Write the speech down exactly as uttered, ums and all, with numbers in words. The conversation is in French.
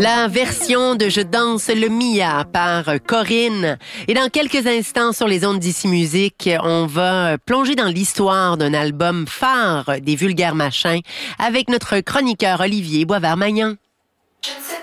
La version de Je danse le Mia par Corinne. Et dans quelques instants sur les ondes d'Ici Musique, on va plonger dans l'histoire d'un album phare des Vulgaires Machins avec notre chroniqueur Olivier Boisvert-Magnan.